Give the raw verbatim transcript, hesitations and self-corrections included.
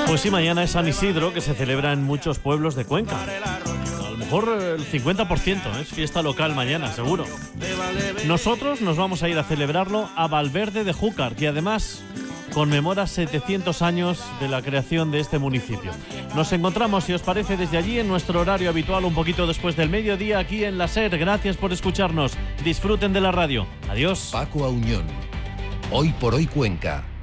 Pues sí, mañana es San Isidro, que se celebra en muchos pueblos de Cuenca. A lo mejor el cincuenta por ciento es fiesta local mañana, seguro. Nosotros nos vamos a ir a celebrarlo a Valverde de Júcar, que además conmemora setecientos años de la creación de este municipio. Nos encontramos, si os parece, desde allí en nuestro horario habitual, un poquito después del mediodía, aquí en la SER. Gracias por escucharnos. Disfruten de la radio. Adiós. Paco Auñón. Hoy por hoy Cuenca.